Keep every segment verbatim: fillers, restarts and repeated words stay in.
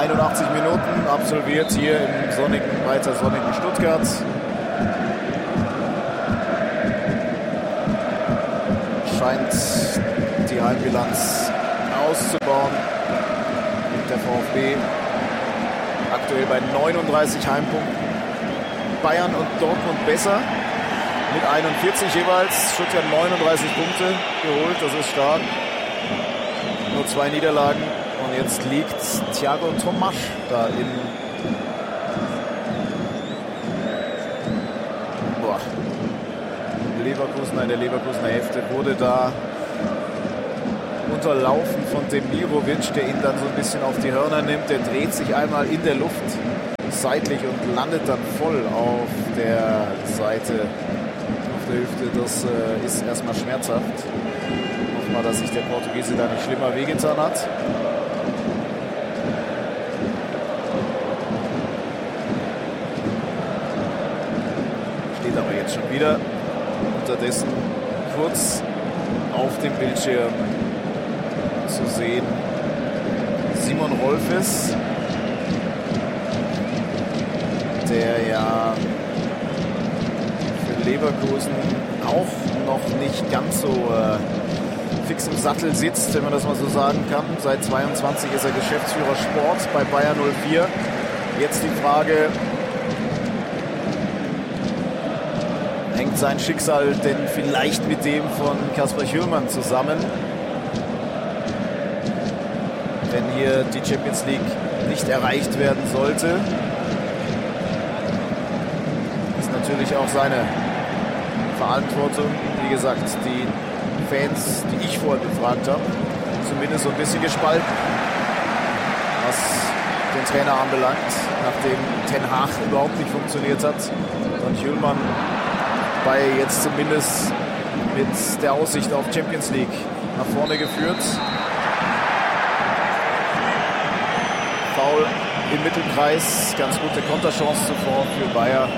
einundachtzig Minuten absolviert hier im sonnigen, weiter sonnigen Stuttgart. Scheint die Heimbilanz auszubauen. Der VfB aktuell bei neununddreißig Heimpunkten. Bayern und Dortmund besser mit einundvierzig jeweils. Stuttgart neununddreißig Punkte geholt, das ist stark. Nur zwei Niederlagen und jetzt liegt Thiago Tomasch da in Boah. Leverkusen, in der Leverkusener Hälfte wurde da unterlaufen von Demirovic, der ihn dann so ein bisschen auf die Hörner nimmt. Der dreht sich einmal in der Luft seitlich und landet dann voll auf der Seite, auf der Hüfte. Das äh, ist erstmal schmerzhaft. Hoffen wir, dass sich der Portugiese da nicht schlimmer wehgetan hat. Steht aber jetzt schon wieder. Unterdessen kurz auf dem Bildschirm zu sehen Simon Rolfes, der ja für Leverkusen auch noch nicht ganz so äh, fix im Sattel sitzt, wenn man das mal so sagen kann. Seit zweiundzwanzig ist er Geschäftsführer Sport bei Bayer null vier. Jetzt die Frage, hängt sein Schicksal denn vielleicht mit dem von Kasper Hjulmand zusammen? Wenn hier die Champions League nicht erreicht werden sollte, ist natürlich auch seine Verantwortung. Wie gesagt, die Fans, die ich vorher befragt habe, zumindest so ein bisschen gespalten, was den Trainer anbelangt, nachdem Ten Hag überhaupt nicht funktioniert hat und Hjulmand bei jetzt zumindest mit der Aussicht auf Champions League nach vorne geführt. Foul im Mittelkreis, ganz gute Konterchance zuvor für Bayer.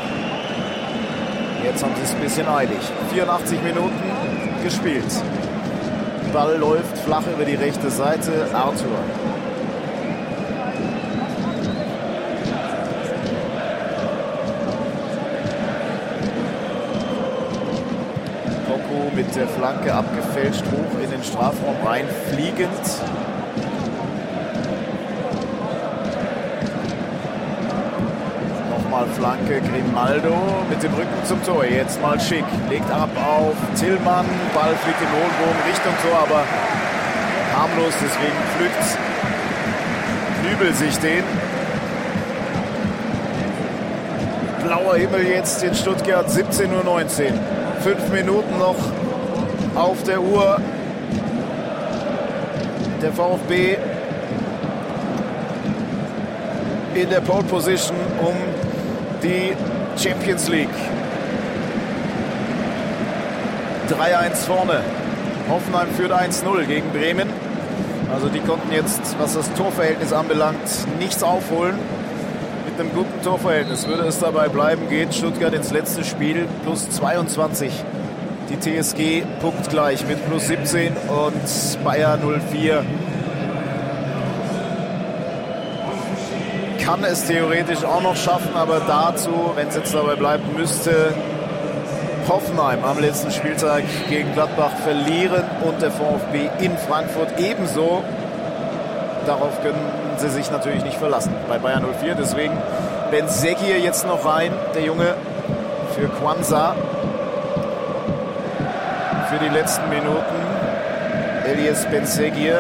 Jetzt haben sie es ein bisschen eilig. vierundachtzig Minuten gespielt. Ball läuft flach über die rechte Seite. Arthur. Poku mit der Flanke abgefälscht, hoch in den Strafraum rein, fliegend. Nochmal Flanke, Grimaldo mit dem Rücken zum Tor. Jetzt mal Schick, legt ab auf Tillmann. Ball fliegt im hohen Bogen Richtung Tor, aber harmlos, deswegen pflückt Nübel sich den. Blauer Himmel jetzt in Stuttgart, siebzehn Uhr neunzehn. Fünf Minuten noch auf der Uhr. Der VfB in der Pole Position um die Champions League. drei eins vorne. Hoffenheim führt eins null gegen Bremen. Also die konnten jetzt, was das Torverhältnis anbelangt, nichts aufholen. Mit einem guten Torverhältnis würde es dabei bleiben, geht Stuttgart ins letzte Spiel plus zweiundzwanzig. Die T S G punktgleich mit plus siebzehn und Bayer null vier kann es theoretisch auch noch schaffen, aber dazu, wenn es jetzt dabei bleibt, müsste Hoffenheim am letzten Spieltag gegen Gladbach verlieren und der VfB in Frankfurt ebenso. Darauf können sie sich natürlich nicht verlassen bei Bayer null vier. Deswegen Benzegir jetzt noch rein, der Junge für Kwanza. Für die letzten Minuten Elias Benzegir,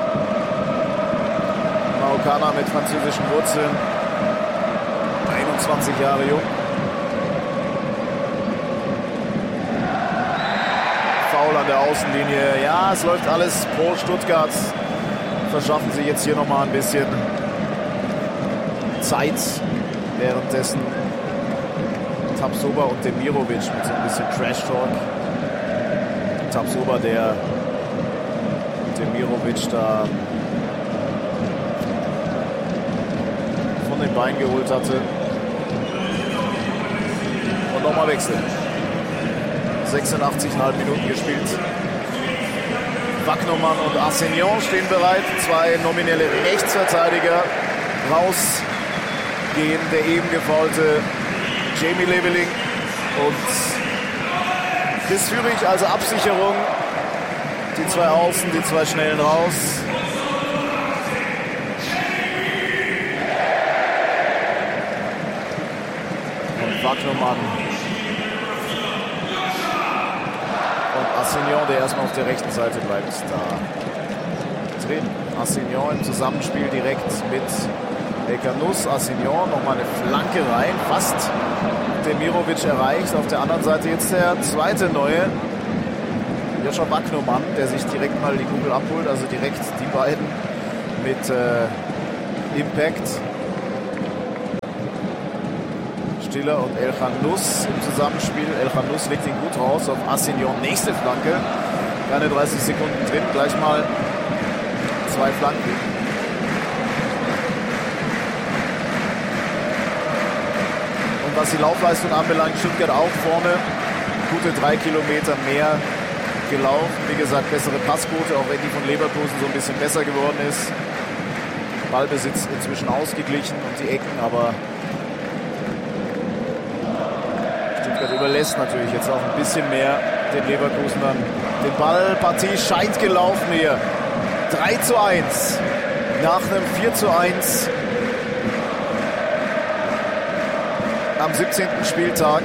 Marokkaner mit französischen Wurzeln, einundzwanzig Jahre jung. Foul an der Außenlinie. Ja, es läuft alles pro Stuttgart. Verschaffen sie jetzt hier nochmal ein bisschen Zeit. Währenddessen Tapsoba und Demirovic mit so ein bisschen Trash-Talk. Tapsoba, der Demirovic da von den Beinen geholt hatte. Und nochmal Wechsel. sechsundachtzig Komma fünf Minuten gespielt. Wagnermann und Arsenio stehen bereit. Zwei nominelle Rechtsverteidiger rausgehen. Der eben gefaulte Jamie Leveling und Chris Führig, also Absicherung. Die zwei Außen, die zwei Schnellen raus. Und Wagnermann. Und Assignon, der erstmal auf der rechten Seite bleibt, da drin. Assignon im Zusammenspiel direkt mit Elkanus. Assignon, nochmal eine Flanke rein, fast Demirovic erreicht. Auf der anderen Seite jetzt der zweite Neue, Joscha Wagnermann, der sich direkt mal die Kugel abholt. Also direkt die beiden mit äh, Impact. Stiller und Elkanus im Zusammenspiel. Elkanus legt ihn gut raus auf Assignon. Nächste Flanke. Keine dreißig Sekunden drin. Gleich mal zwei Flanken. Und was die Laufleistung anbelangt, Stuttgart auch vorne. Gute drei Kilometer mehr gelaufen. Wie gesagt, bessere Passquote, auch wenn die von Leverkusen so ein bisschen besser geworden ist. Ballbesitz inzwischen ausgeglichen und die Ecken, aber Stuttgart überlässt natürlich jetzt auch ein bisschen mehr den Leverkusenern den Ball. Partie scheint gelaufen hier. drei zu eins nach einem vier zu eins am siebzehnten Spieltag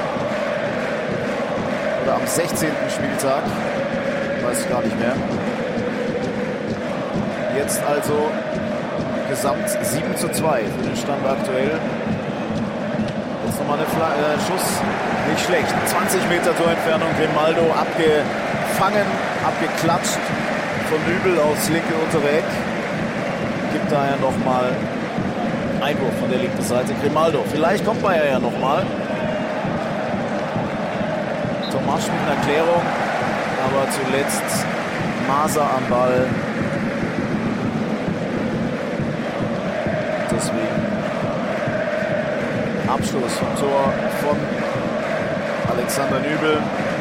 oder am sechzehnten Spieltag, weiß ich gar nicht mehr. Jetzt also gesamt sieben zu zwei für den Stand aktuell. Jetzt nochmal ein äh, Schuss, nicht schlecht. zwanzig Meter Torentfernung, Grimaldo abgefangen, abgeklatscht von Nübel aufs linke untere Eck. Gibt daher nochmal Einwurf von der linken Seite. Grimaldo, vielleicht kommt Bayer ja nochmal. Tomasch mit einer Klärung, aber zuletzt Maser am Ball. Deswegen Abschluss vom Tor von Alexander Nübel.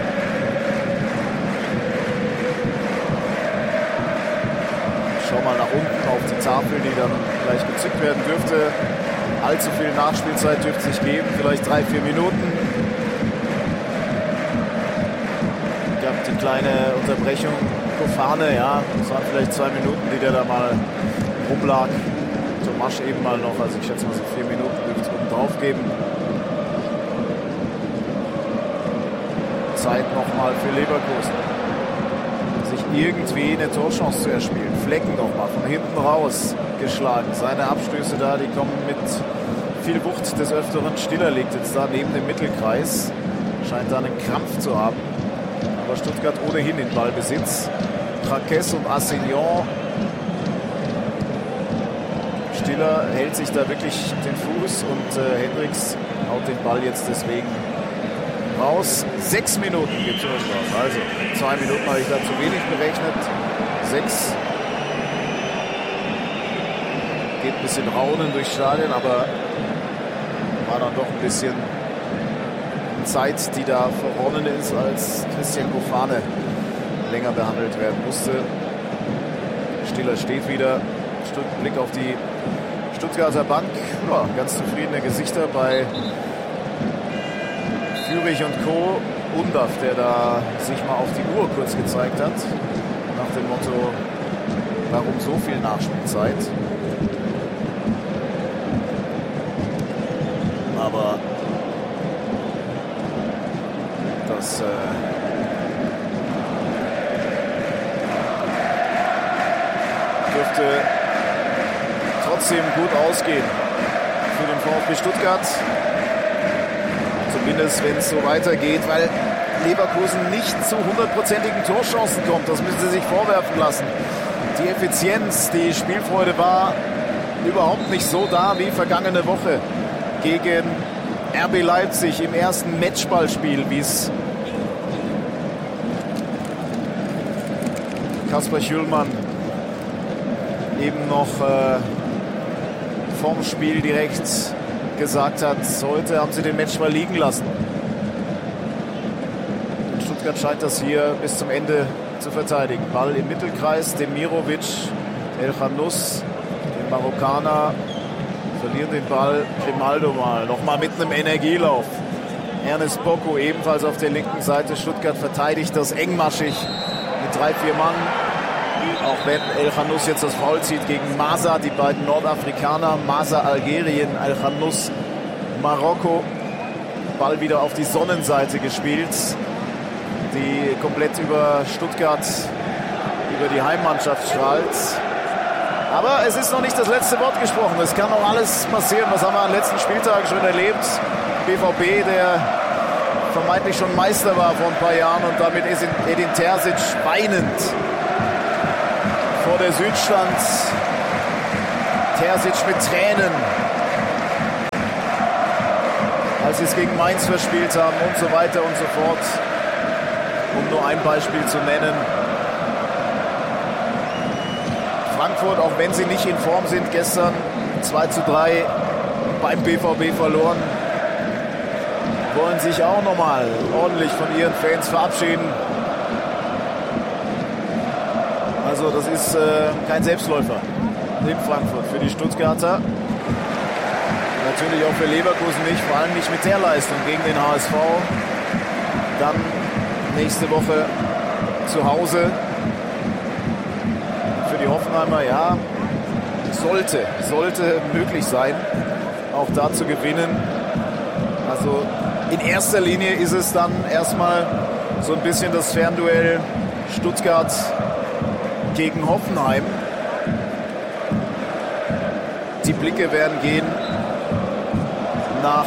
Schau mal nach unten auf die Tafel, die dann gleich gezückt werden dürfte. Allzu viel Nachspielzeit dürfte es nicht geben, vielleicht drei, vier Minuten. Gab die kleine Unterbrechung. Kofane, ja, es waren vielleicht zwei Minuten, die der da mal rumlag. Tomasch eben mal noch, also ich schätze mal so vier Minuten dürfte es oben drauf geben. Zeit nochmal für Leverkusen, sich irgendwie eine Torchance zu erspielen. Flecken nochmal von hinten raus geschlagen. Seine Abstöße da, die kommen mit viel Wucht des Öfteren. Stiller liegt jetzt da neben dem Mittelkreis. Scheint da einen Krampf zu haben. Aber Stuttgart ohnehin in Ballbesitz. Traques und Assignon. Stiller hält sich da wirklich den Fuß und äh, Hendricks haut den Ball jetzt deswegen raus. Sechs Minuten gibt es Urstrafe. Also zwei Minuten habe ich da zu wenig berechnet. Sechs. Geht ein bisschen Raunen durchs Stadion, aber war dann doch ein bisschen Zeit, die da verronnen ist, als Christian Kofane länger behandelt werden musste. Stiller steht wieder. Blick auf die Stuttgarter Bank. Ja, ganz zufriedene Gesichter bei Führig und Co. Undaff, der da sich mal auf die Uhr kurz gezeigt hat. Nach dem Motto, warum so viel Nachspielzeit? Aber das äh, dürfte trotzdem gut ausgehen für den VfB Stuttgart. Zumindest wenn es so weitergeht, weil Leverkusen nicht zu hundertprozentigen Torchancen kommt. Das müssen sie sich vorwerfen lassen. Die Effizienz, die Spielfreude war überhaupt nicht so da wie vergangene Woche gegen R B Leipzig im ersten Matchballspiel, wie es Kasper Schürmann eben noch äh, vorm Spiel direkt gesagt hat. Heute haben sie den Matchball liegen lassen. In Stuttgart scheint das hier bis zum Ende zu verteidigen. Ball im Mittelkreis, Demirovic, Elkanus, den Marokkaner Verlieren den Ball. Grimaldo mal. Nochmal mit einem Energielauf. Ernest Bocco ebenfalls auf der linken Seite. Stuttgart verteidigt das engmaschig mit drei, vier Mann. Auch wenn El Khanous jetzt das Foul zieht gegen Masa, die beiden Nordafrikaner. Masa Algerien, El Khanous Marokko. Ball wieder auf die Sonnenseite gespielt, die komplett über Stuttgart, über die Heimmannschaft strahlt. Aber es ist noch nicht das letzte Wort gesprochen. Es kann noch alles passieren. Was haben wir an den letzten Spieltagen schon erlebt? B V B, der vermeintlich schon Meister war vor ein paar Jahren und damit ist Edin Terzic weinend vor der Süd stand. Terzic mit Tränen, als sie es gegen Mainz verspielt haben und so weiter und so fort. Um nur ein Beispiel zu nennen. Frankfurt, auch wenn sie nicht in Form sind, gestern zwei zu drei beim B V B verloren, wollen sich auch nochmal ordentlich von ihren Fans verabschieden. Also das ist äh, kein Selbstläufer in Frankfurt für die Stuttgarter. Natürlich auch für Leverkusen nicht, vor allem nicht mit der Leistung gegen den H S V. Dann nächste Woche zu Hause. Für die Hoffenheimer, ja, sollte, sollte möglich sein, auch da zu gewinnen. Also in erster Linie ist es dann erstmal so ein bisschen das Fernduell Stuttgart gegen Hoffenheim. Die Blicke werden gehen nach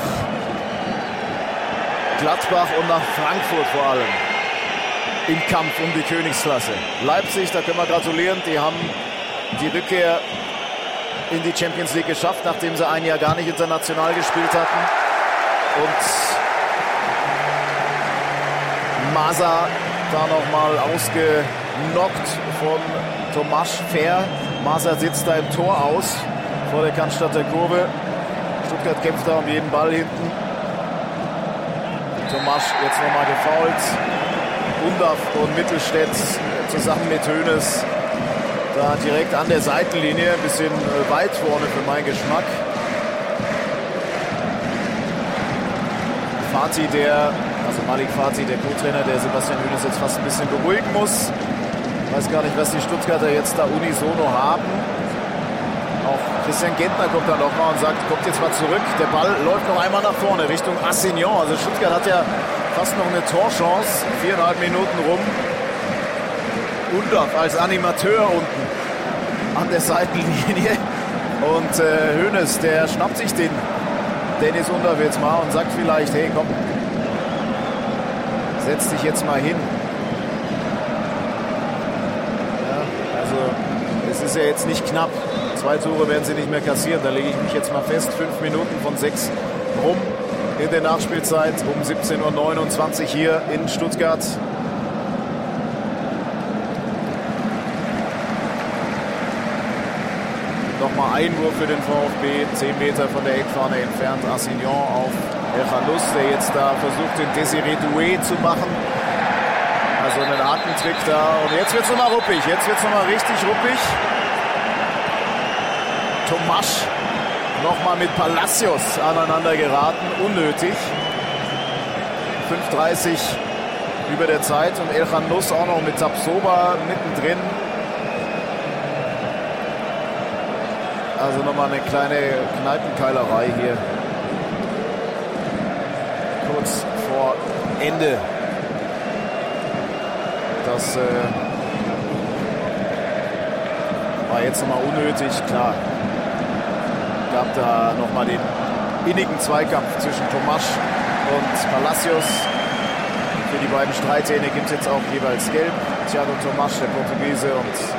Gladbach und nach Frankfurt vor allem im Kampf um die Königsklasse. Leipzig, da können wir gratulieren, die haben die Rückkehr in die Champions League geschafft, nachdem sie ein Jahr gar nicht international gespielt hatten. Und Masa da nochmal ausgenockt von Tomasz Fair. Masa sitzt da im Tor aus vor der Cannstatter Kurve. Stuttgart kämpft da um jeden Ball hinten. Tomasz jetzt nochmal gefoult. Undaff und Mittelstädt zusammen mit Hoeneß da direkt an der Seitenlinie. Ein bisschen weit vorne für meinen Geschmack. Fatih, der, also Malik Fatih, der Co-Trainer, der Sebastian Hoeneß jetzt fast ein bisschen beruhigen muss. Ich weiß gar nicht, was die Stuttgarter jetzt da unisono haben. Auch Christian Gentner kommt dann nochmal und sagt, kommt jetzt mal zurück. Der Ball läuft noch einmal nach vorne Richtung Assignon. Also Stuttgart hat ja fast noch eine Torchance. Viereinhalb Minuten rum. Undaff als Animateur unten an der Seitenlinie. Und äh, Hoeneß, der schnappt sich den Dennis Undaff jetzt mal und sagt vielleicht, hey komm, setz dich jetzt mal hin. Ja, also es ist ja jetzt nicht knapp. Zwei Tore werden sie nicht mehr kassieren. Da lege ich mich jetzt mal fest. Fünf Minuten von sechs rum in der Nachspielzeit um siebzehn Uhr neunundzwanzig hier in Stuttgart. Nochmal Einwurf für den VfB. Zehn Meter von der Eckfahne entfernt. Assignon auf El Khanous, der jetzt da versucht, den Desiré Doué zu machen. Also einen Hakentrick da. Und jetzt wird es nochmal ruppig. Jetzt wird es nochmal richtig ruppig. Tomasz nochmal mit Palacios aneinander geraten. Unnötig. fünf dreißig über der Zeit. Und El Khanous auch noch mit Tapsoba mittendrin. Also nochmal eine kleine Kneipenkeilerei hier. Kurz vor Ende. Das äh, war jetzt nochmal unnötig, klar. Gab da nochmal den innigen Zweikampf zwischen Tomasz und Palacios. Für die beiden Streithähne gibt es jetzt auch jeweils gelb. Thiago Tomasz, der Portugiese, und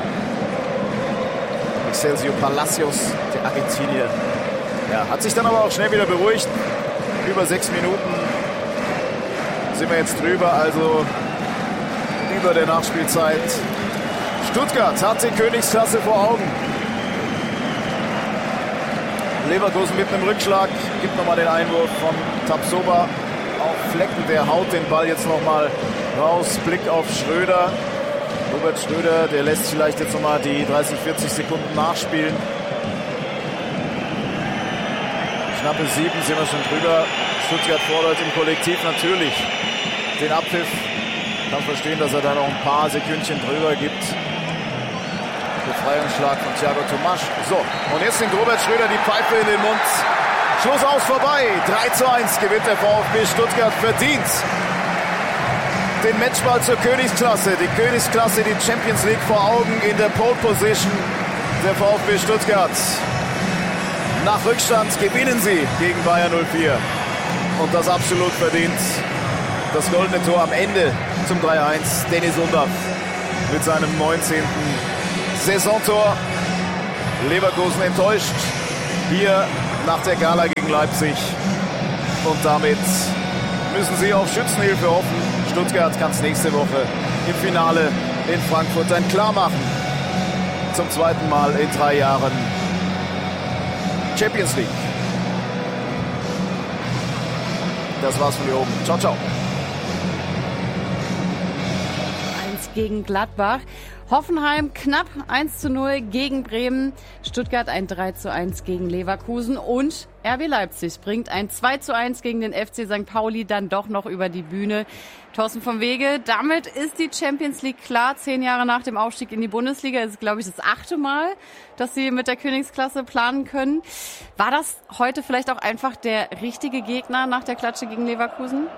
Excelsior Palacios, der Argentinier. Ja, hat sich dann aber auch schnell wieder beruhigt. Über sechs Minuten sind wir jetzt drüber, also über der Nachspielzeit. Stuttgart hat die Königsklasse vor Augen. Leverkusen mit einem Rückschlag, gibt nochmal den Einwurf von Tapsoba auf Flecken, der haut den Ball jetzt nochmal raus. Blick auf Schröder. Robert Schröder, der lässt vielleicht jetzt nochmal die dreißig, vierzig Sekunden nachspielen. Knappe sieben sind wir schon drüber. Stuttgart fordert im Kollektiv natürlich den Abpfiff. Ich kann verstehen, dass er da noch ein paar Sekündchen drüber gibt. Befreiungsschlag von Thiago Tomasch. So, und jetzt nimmt Robert Schröder die Pfeife in den Mund. Schluss aus, vorbei. drei zu eins gewinnt der VfB Stuttgart verdient den Matchball zur Königsklasse. Die Königsklasse, die Champions League vor Augen in der Pole Position. Der VfB Stuttgart. Nach Rückstand gewinnen sie gegen Bayer null vier. Und das absolut verdient. Das goldene Tor am Ende zum drei eins. Dennis Undaff mit seinem neunzehnten Saisontor. Leverkusen enttäuscht hier nach der Gala gegen Leipzig. Und damit müssen sie auf Schützenhilfe hoffen. Stuttgart kann es nächste Woche im Finale in Frankfurt dann klar machen. Zum zweiten Mal in drei Jahren Champions League. Das war's von hier oben. Ciao, ciao. eins gegen Gladbach. Hoffenheim knapp eins zu null gegen Bremen. Stuttgart ein drei zu eins gegen Leverkusen. Und R B Leipzig bringt ein zwei zu eins gegen den F C Sankt Pauli dann doch noch über die Bühne. Thorsten vom Wege, damit ist die Champions League klar. Zehn Jahre nach dem Aufstieg in die Bundesliga ist, glaube ich, das achte Mal, dass sie mit der Königsklasse planen können. War das heute vielleicht auch einfach der richtige Gegner nach der Klatsche gegen Leverkusen?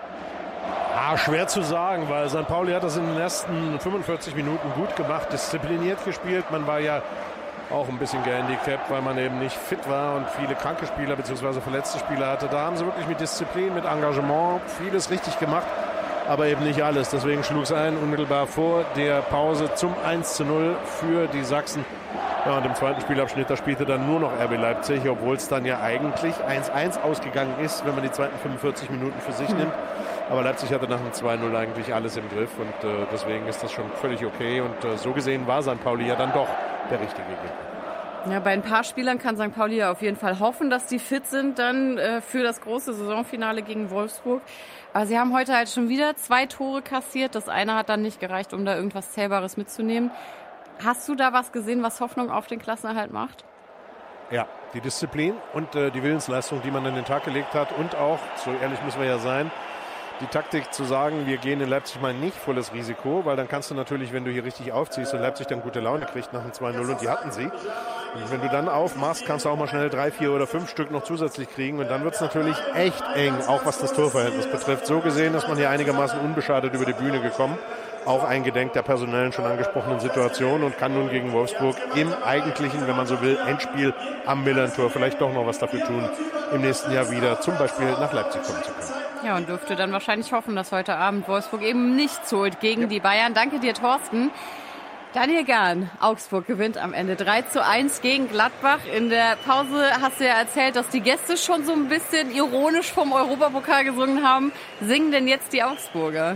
Ah, schwer zu sagen, weil Sankt Pauli hat das in den ersten fünfundvierzig Minuten gut gemacht, diszipliniert gespielt. Man war ja auch ein bisschen gehandicapt, weil man eben nicht fit war und viele kranke Spieler bzw. verletzte Spieler hatte. Da haben sie wirklich mit Disziplin, mit Engagement vieles richtig gemacht, aber eben nicht alles. Deswegen schlug es ein, unmittelbar vor der Pause zum eins zu null für die Sachsen. Ja, und im zweiten Spielabschnitt, da spielte dann nur noch R B Leipzig, obwohl es dann ja eigentlich eins eins ausgegangen ist, wenn man die zweiten fünfundvierzig Minuten für sich nimmt. Aber Leipzig hatte nach dem zwei null eigentlich alles im Griff und äh, deswegen ist das schon völlig okay. Und äh, so gesehen war Sankt Pauli ja dann doch der richtige Gegner. Ja, bei ein paar Spielern kann Sankt Pauli ja auf jeden Fall hoffen, dass die fit sind dann äh, für das große Saisonfinale gegen Wolfsburg. Aber sie haben heute halt schon wieder zwei Tore kassiert. Das eine hat dann nicht gereicht, um da irgendwas Zählbares mitzunehmen. Hast du da was gesehen, was Hoffnung auf den Klassenerhalt macht? Ja, die Disziplin und äh, die Willensleistung, die man an den Tag gelegt hat und auch, so ehrlich müssen wir ja sein, die Taktik zu sagen, wir gehen in Leipzig mal nicht volles Risiko, weil dann kannst du natürlich, wenn du hier richtig aufziehst und Leipzig dann gute Laune kriegt nach dem zwei null und die hatten sie. Und wenn du dann aufmachst, kannst du auch mal schnell drei, vier oder fünf Stück noch zusätzlich kriegen und dann wird es natürlich echt eng, auch was das Torverhältnis betrifft. So gesehen ist man hier einigermaßen unbeschadet über die Bühne gekommen, auch eingedenk der personellen schon angesprochenen Situation und kann nun gegen Wolfsburg im eigentlichen, wenn man so will, Endspiel am Millern-Tor vielleicht doch noch was dafür tun, im nächsten Jahr wieder zum Beispiel nach Leipzig kommen zu können. Ja, und dürfte dann wahrscheinlich hoffen, dass heute Abend Wolfsburg eben nichts holt gegen ja. die Bayern. Danke dir, Thorsten. Daniel Gahn, Augsburg gewinnt am Ende drei zu eins gegen Gladbach. In der Pause hast du ja erzählt, dass die Gäste schon so ein bisschen ironisch vom Europapokal gesungen haben. Singen denn jetzt die Augsburger?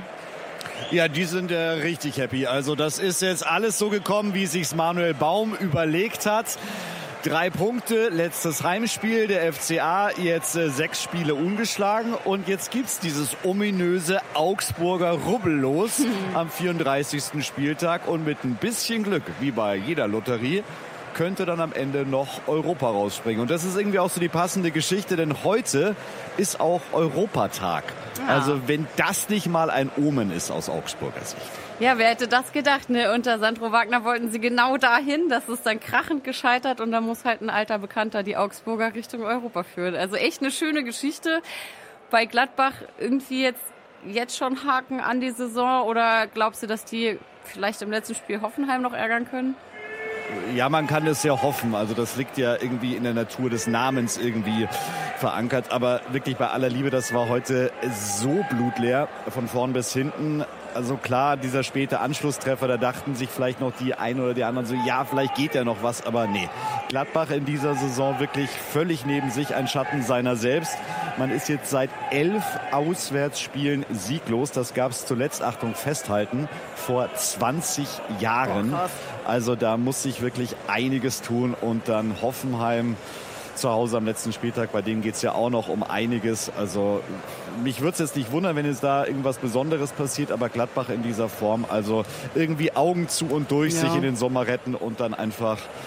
Ja, die sind äh, richtig happy. Also das ist jetzt alles so gekommen, wie sich's Manuel Baum überlegt hat. Drei Punkte, letztes Heimspiel, der F C A, jetzt äh, sechs Spiele ungeschlagen und jetzt gibt's dieses ominöse Augsburger Rubbellos mhm. am vierunddreißigsten Spieltag und mit ein bisschen Glück, wie bei jeder Lotterie, könnte dann am Ende noch Europa rausspringen. Und das ist irgendwie auch so die passende Geschichte, denn heute ist auch Europatag. Ja. Also wenn das nicht mal ein Omen ist aus Augsburger Sicht. Ja, wer hätte das gedacht, ne? Unter Sandro Wagner wollten sie genau dahin. Das ist dann krachend gescheitert und da muss halt ein alter Bekannter die Augsburger Richtung Europa führen. Also echt eine schöne Geschichte. Bei Gladbach irgendwie jetzt, jetzt schon Haken an die Saison oder glaubst du, dass die vielleicht im letzten Spiel Hoffenheim noch ärgern können? Ja, man kann es ja hoffen. Also das liegt ja irgendwie in der Natur des Namens irgendwie verankert. Aber wirklich bei aller Liebe, das war heute so blutleer von vorn bis hinten. Also klar, dieser späte Anschlusstreffer, da dachten sich vielleicht noch die einen oder die anderen so, ja, vielleicht geht ja noch was, aber nee. Gladbach in dieser Saison wirklich völlig neben sich, ein Schatten seiner selbst. Man ist jetzt seit elf Auswärtsspielen sieglos. Das gab es zuletzt, Achtung, festhalten, vor zwanzig Jahren. Also da muss sich wirklich einiges tun und dann Hoffenheim zu Hause am letzten Spieltag, bei denen geht es ja auch noch um einiges. Also mich würde es jetzt nicht wundern, wenn es da irgendwas Besonderes passiert, aber Gladbach in dieser Form, also irgendwie Augen zu und durch, ja. sich in den Sommer retten und dann einfach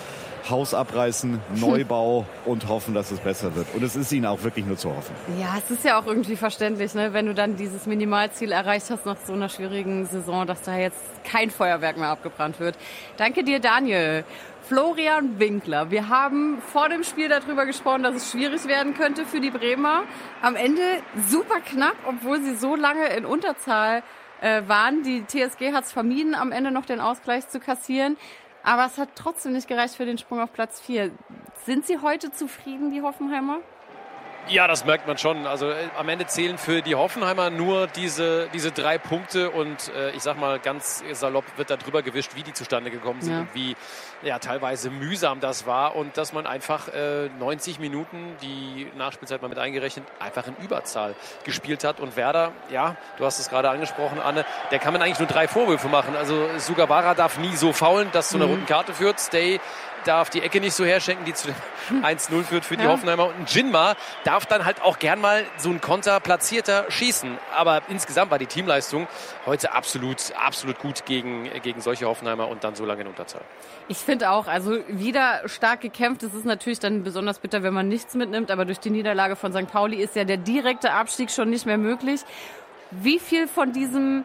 Haus abreißen, Neubau und hoffen, dass es besser wird. Und es ist ihnen auch wirklich nur zu hoffen. Ja, es ist ja auch irgendwie verständlich, ne? Wenn du dann dieses Minimalziel erreicht hast nach so einer schwierigen Saison, dass da jetzt kein Feuerwerk mehr abgebrannt wird. Danke dir, Daniel. Florian Winkler. Wir haben vor dem Spiel darüber gesprochen, dass es schwierig werden könnte für die Bremer. Am Ende super knapp, obwohl sie so lange in Unterzahl äh, waren. Die T S G hat es vermieden, am Ende noch den Ausgleich zu kassieren. Aber es hat trotzdem nicht gereicht für den Sprung auf Platz vier. Sind Sie heute zufrieden, die Hoffenheimer? Ja, das merkt man schon. Also äh, am Ende zählen für die Hoffenheimer nur diese, diese drei Punkte und äh, ich sag mal ganz salopp wird da drüber gewischt, wie die zustande gekommen sind, ja. Und wie ja, teilweise mühsam das war und dass man einfach äh, neunzig Minuten, die Nachspielzeit mal mit eingerechnet, einfach in Überzahl gespielt hat. Und Werder, ja, du hast es gerade angesprochen, Anne, der kann man eigentlich nur drei Vorwürfe machen. Also Sugawara darf nie so faulen, dass zu einer mhm. roten Karte führt. Stay darf die Ecke nicht so herschenken, die zu dem eins null führt für die ja. Hoffenheimer. Und Jinma darf dann halt auch gern mal so ein Konter platzierter schießen. Aber insgesamt war die Teamleistung heute absolut, absolut gut gegen, gegen solche Hoffenheimer und dann so lange in Unterzahl. Ich finde auch, also wieder stark gekämpft. Es ist natürlich dann besonders bitter, wenn man nichts mitnimmt. Aber durch die Niederlage von Sankt Pauli ist ja der direkte Abstieg schon nicht mehr möglich. Wie viel von diesem,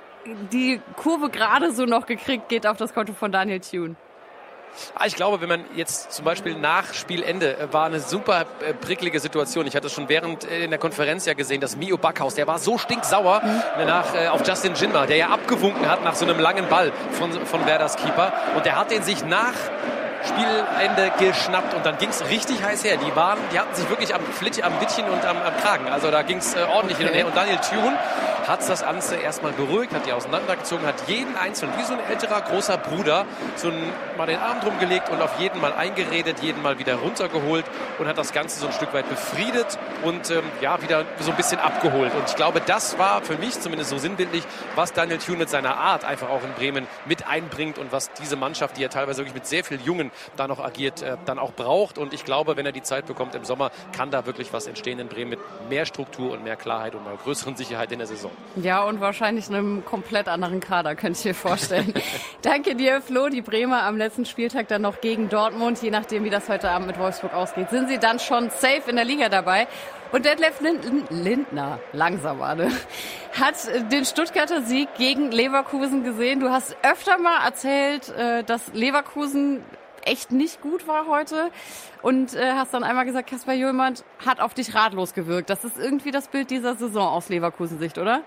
die Kurve gerade so noch gekriegt, geht auf das Konto von Daniel Thune? Ich glaube, wenn man jetzt zum Beispiel nach Spielende, war eine super äh, prickelige Situation. Ich hatte schon während äh, in der Konferenz ja gesehen, dass Mio Backhaus, der war so stinksauer mhm. nach, äh, auf Justin Jinma, der ja abgewunken hat nach so einem langen Ball von, von Werders Keeper. Und der hat den sich nach Spielende geschnappt und dann ging es richtig heiß her. Die waren, die hatten sich wirklich am Flitt, am Wittchen und am, am Kragen. Also da ging es äh, ordentlich okay. hin und her. Und Daniel Thune hat das Ganze erstmal beruhigt, hat die auseinandergezogen, hat jeden Einzelnen, wie so ein älterer, großer Bruder, so ein, mal den Arm drum gelegt und auf jeden mal eingeredet, jeden mal wieder runtergeholt und hat das Ganze so ein Stück weit befriedet und ähm, ja, wieder so ein bisschen abgeholt. Und ich glaube, das war für mich zumindest so sinnbildlich, was Daniel Thune mit seiner Art einfach auch in Bremen mit einbringt und was diese Mannschaft, die ja teilweise wirklich mit sehr vielen Jungen da noch agiert, äh, dann auch braucht. Und ich glaube, wenn er die Zeit bekommt im Sommer, kann da wirklich was entstehen in Bremen mit mehr Struktur und mehr Klarheit und einer größeren Sicherheit in der Saison. Ja, und wahrscheinlich einem komplett anderen Kader, könnte ich mir vorstellen. Danke dir, Flo. Die Bremer am letzten Spieltag dann noch gegen Dortmund. Je nachdem, wie das heute Abend mit Wolfsburg ausgeht, sind sie dann schon safe in der Liga dabei. Und Detlef Lind- Lindner, langsam Arne, hat den Stuttgarter Sieg gegen Leverkusen gesehen. Du hast öfter mal erzählt, dass Leverkusen echt nicht gut war heute und äh, hast dann einmal gesagt, Kasper Hjulmand hat auf dich ratlos gewirkt. Das ist irgendwie das Bild dieser Saison aus Leverkusen-Sicht, oder?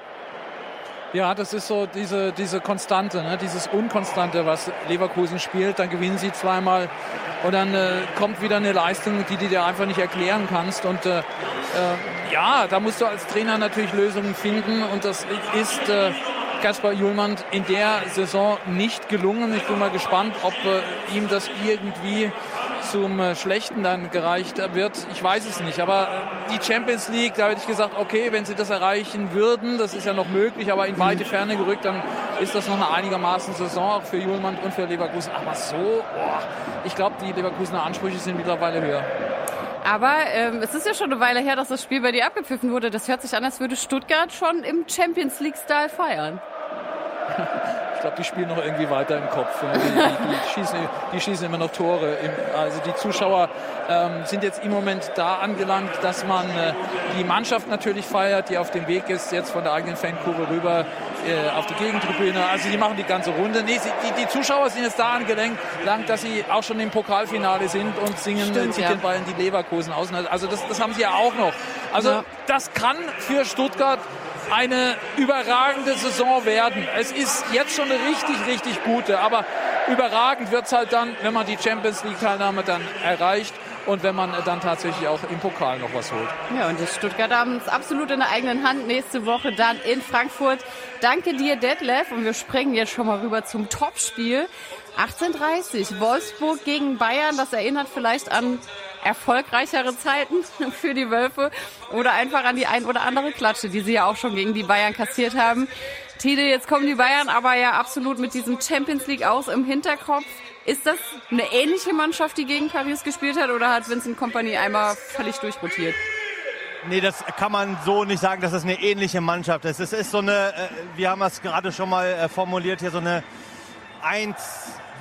Ja, das ist so diese, diese Konstante, ne? Dieses Unkonstante, was Leverkusen spielt. Dann gewinnen sie zweimal und dann äh, kommt wieder eine Leistung, die du dir einfach nicht erklären kannst. Und äh, äh, ja, da musst du als Trainer natürlich Lösungen finden und das ist äh, Kasper Hjulmand in der Saison nicht gelungen. Ich bin mal gespannt, ob äh, ihm das irgendwie zum äh, Schlechten dann gereicht wird. Ich weiß es nicht. Aber äh, die Champions League, da hätte ich gesagt, okay, wenn sie das erreichen würden, das ist ja noch möglich, aber in weite Ferne gerückt, dann ist das noch eine einigermaßen Saison auch für Hjulmand und für Leverkusen. Aber so, boah, ich glaube, die Leverkusener Ansprüche sind mittlerweile höher. Aber ähm, es ist ja schon eine Weile her, dass das Spiel bei dir abgepfiffen wurde. Das hört sich an, als würde Stuttgart schon im Champions League-Style feiern. Ich glaube, die spielen noch irgendwie weiter im Kopf. Die, die, die, schießen, die schießen immer noch Tore. Also die Zuschauer ähm, sind jetzt im Moment da angelangt, dass man äh, die Mannschaft natürlich feiert, die auf dem Weg ist, jetzt von der eigenen Fankurve rüber äh, auf die Gegentribüne. Also die machen die ganze Runde. Nee, sie, die, die Zuschauer sind jetzt da angelangt, dass sie auch schon im Pokalfinale sind und singen, Stimmt, zieht ja. den Ball in die Leverkusen aus. Also das, das haben sie ja auch noch. Also ja. das kann für Stuttgart eine überragende Saison werden. Es ist jetzt schon eine richtig, richtig gute, aber überragend wird es halt dann, wenn man die Champions League-Teilnahme dann erreicht und wenn man dann tatsächlich auch im Pokal noch was holt. Ja, und die Stuttgarter haben es absolut in der eigenen Hand. Nächste Woche dann in Frankfurt. Danke dir, Detlef. Und wir springen jetzt schon mal rüber zum Topspiel. achtzehn Uhr dreißig, Wolfsburg gegen Bayern. Das erinnert vielleicht an erfolgreichere Zeiten für die Wölfe oder einfach an die ein oder andere Klatsche, die sie ja auch schon gegen die Bayern kassiert haben. Tide, jetzt kommen die Bayern aber ja absolut mit diesem Champions League aus im Hinterkopf. Ist das eine ähnliche Mannschaft, die gegen Paris gespielt hat, oder hat Vincent Kompany einmal völlig durchrotiert? Nee, das kann man so nicht sagen, dass das eine ähnliche Mannschaft ist. Es ist so eine, wir haben es gerade schon mal formuliert, hier so eine eins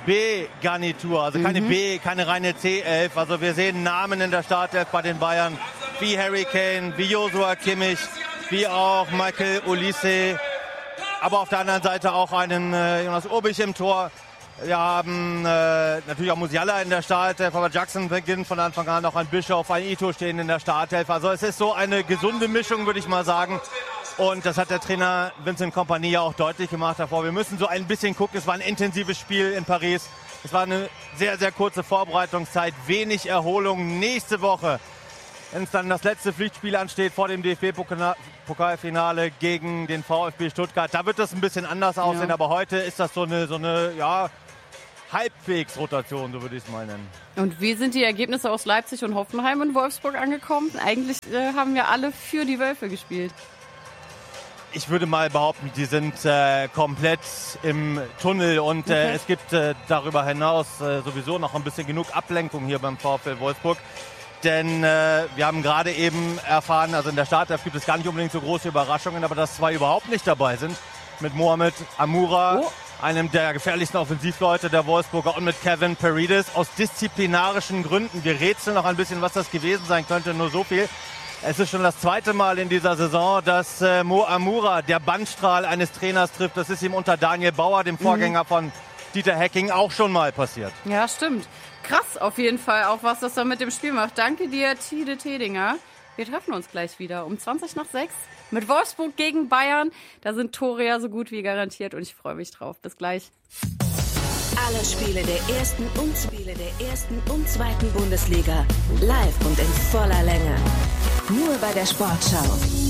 B-Garnitur, also keine mhm. B, keine reine C elf. Also wir sehen Namen in der Startelf bei den Bayern, wie Harry Kane, wie Joshua Kimmich, wie auch Michael Olise, aber auf der anderen Seite auch einen äh, Jonas Urbich im Tor. Wir haben äh, natürlich auch Musiala in der Startelf, aber Jackson beginnt von Anfang an, auch ein Bischof, ein Ito stehen in der Startelf. Also es ist so eine gesunde Mischung, würde ich mal sagen. Und das hat der Trainer Vincent Kompany ja auch deutlich gemacht davor. Wir müssen so ein bisschen gucken. Es war ein intensives Spiel in Paris. Es war eine sehr, sehr kurze Vorbereitungszeit, wenig Erholung. Nächste Woche, wenn es dann das letzte Pflichtspiel ansteht vor dem D F B-Pokalfinale gegen den VfB Stuttgart, da wird das ein bisschen anders aussehen. Ja. Aber heute ist das so eine, so eine ja, Halbwegs-Rotation, so würde ich es mal nennen. Und wie sind die Ergebnisse aus Leipzig und Hoffenheim und Wolfsburg angekommen? Eigentlich äh, haben wir alle für die Wölfe gespielt. Ich würde mal behaupten, die sind äh, komplett im Tunnel und okay. äh, es gibt äh, darüber hinaus äh, sowieso noch ein bisschen genug Ablenkung hier beim VfL Wolfsburg. Denn äh, wir haben gerade eben erfahren, also in der Startelf gibt es gar nicht unbedingt so große Überraschungen, aber dass zwei überhaupt nicht dabei sind. Mit Mohamed Amoura, oh. einem der gefährlichsten Offensivleute der Wolfsburger, und mit Kevin Paredes aus disziplinarischen Gründen. Wir rätseln noch ein bisschen, was das gewesen sein könnte, nur so viel. Es ist schon das zweite Mal in dieser Saison, dass äh, Mo Amoura der Bandstrahl eines Trainers trifft. Das ist ihm unter Daniel Bauer, dem Vorgänger mhm. von Dieter Hecking, auch schon mal passiert. Ja, stimmt. Krass auf jeden Fall, auch was das dann mit dem Spiel macht. Danke dir, Tide Tedinger. Wir treffen uns gleich wieder um zwanzig nach sechs mit Wolfsburg gegen Bayern. Da sind Tore ja so gut wie garantiert und ich freue mich drauf. Bis gleich. Alle Spiele der ersten und Spiele der ersten und zweiten Bundesliga live und in voller Länge. Nur bei der Sportschau.